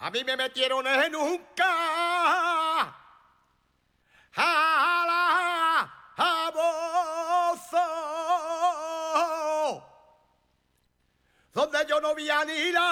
A mí me metieron en un calabozo donde yo no vi a ni la